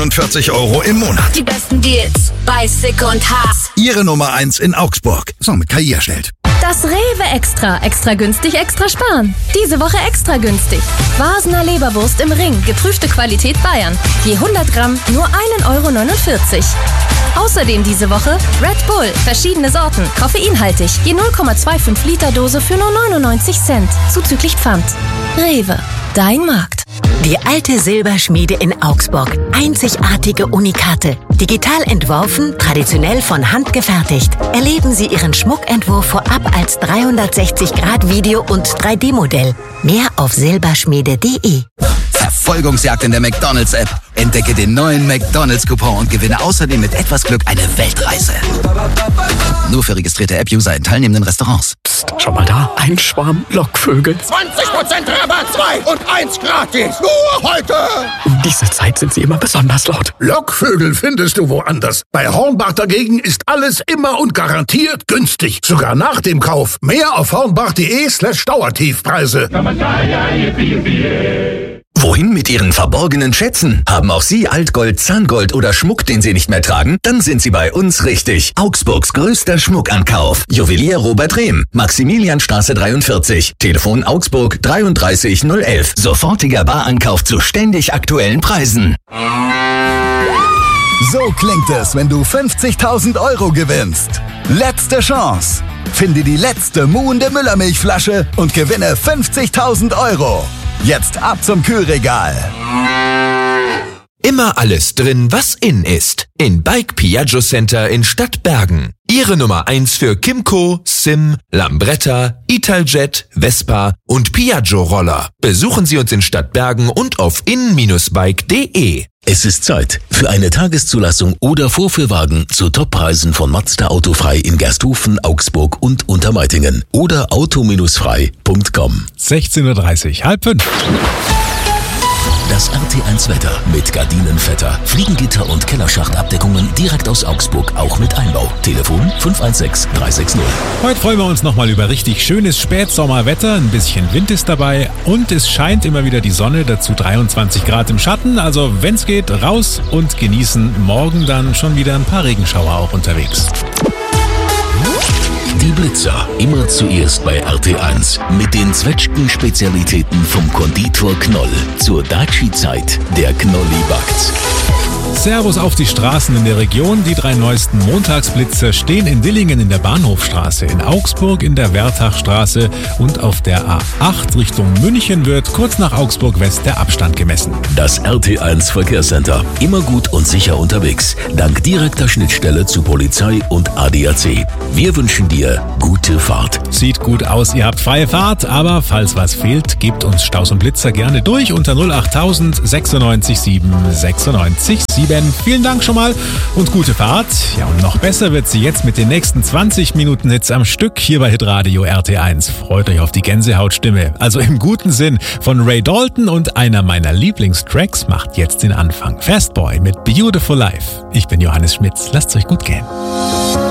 49 € im Monat. Die besten Deals bei Sick und Haas. Ihre Nummer 1 in Augsburg. So, mit KI erstellt. Das Rewe Extra. Extra günstig, extra sparen. Diese Woche extra günstig. Vasener Leberwurst im Ring. Geprüfte Qualität Bayern. Je 100 Gramm nur 1,49 €. Außerdem diese Woche Red Bull. Verschiedene Sorten. Koffeinhaltig. Je 0,25 Liter Dose für nur 99 Cent. Zuzüglich Pfand. Rewe. Dein Markt. Die alte Silberschmiede in Augsburg. Einzigartige Unikate. Digital entworfen, traditionell von Hand gefertigt. Erleben Sie Ihren Schmuckentwurf vorab als 360-Grad-Video- und 3D-Modell. Mehr auf silberschmiede.de. Verfolgungsjagd in der McDonald's-App. Entdecke den neuen McDonald's-Coupon und gewinne außerdem mit etwas Glück eine Weltreise. Nur für registrierte App-User in teilnehmenden Restaurants. Psst, schau mal da. Ein Schwarm Lockvögel. 20% Rabatt, 2 und 1 gratis. Nur heute. Um diese Zeit sind sie immer besonders laut. Lockvögel findest du woanders. Bei Hornbach dagegen ist alles immer und garantiert günstig. Sogar nach dem Kauf. Mehr auf hornbach.de/Dauertiefpreise. Wohin mit Ihren verborgenen Schätzen? Haben auch Sie Altgold, Zahngold oder Schmuck, den Sie nicht mehr tragen? Dann sind Sie bei uns richtig. Augsburgs größter Schmuckankauf. Juwelier Robert Rehm, Maximilianstraße 43. Telefon Augsburg 33 011. Sofortiger Barankauf zu ständig aktuellen Preisen. So klingt es, wenn du 50.000 € gewinnst. Letzte Chance. Finde die letzte muhende Müllermilchflasche und gewinne 50.000 €. Jetzt ab zum Kühlregal. Immer alles drin, was in ist. In Bike Piaggio Center in Stadtbergen. Ihre Nummer 1 für Kymco, Sim, Lambretta, Italjet, Vespa und Piaggio Roller. Besuchen Sie uns in Stadtbergen und auf in-bike.de. Es ist Zeit für eine Tageszulassung oder Vorführwagen zu Toppreisen von Mazda Autofrei in Gersthofen, Augsburg und Untermeitingen oder auto-frei.com. 16:30 Uhr, 4:30. Das RT1 Wetter mit Gardinenvetter, Fliegengitter und Kellerschachtabdeckungen direkt aus Augsburg, auch mit Einbau. Telefon 516 360. Heute freuen wir uns nochmal über richtig schönes Spätsommerwetter. Ein bisschen Wind ist dabei und es scheint immer wieder die Sonne, dazu 23 Grad im Schatten. Also wenn's geht, raus und genießen. Morgen dann schon wieder ein paar Regenschauer auch unterwegs. Die Blitzer, immer zuerst bei RT1 mit den Zwetschgen-Spezialitäten vom Konditor Knoll. Zur Daci-Zeit, der Knolli backt. Servus auf die Straßen in der Region. Die 3 neuesten Montagsblitzer stehen in Dillingen in der Bahnhofstraße, in Augsburg in der Wertachstraße und auf der A8 Richtung München wird kurz nach Augsburg West der Abstand gemessen. Das RT1 Verkehrscenter, immer gut und sicher unterwegs, dank direkter Schnittstelle zu Polizei und ADAC. Wir wünschen dir gute Fahrt. Sieht gut aus, ihr habt freie Fahrt, aber falls was fehlt, gebt uns Staus und Blitzer gerne durch unter 08000 96 7 96 7. Vielen Dank schon mal und gute Fahrt. Ja, und noch besser wird sie jetzt mit den nächsten 20 Minuten Hits am Stück hier bei Hitradio RT1. Freut euch auf die Gänsehautstimme. Also im guten Sinn von Ray Dalton und einer meiner Lieblingstracks macht jetzt den Anfang. Fastboy mit Beautiful Life. Ich bin Johannes Schmitz. Lasst es euch gut gehen.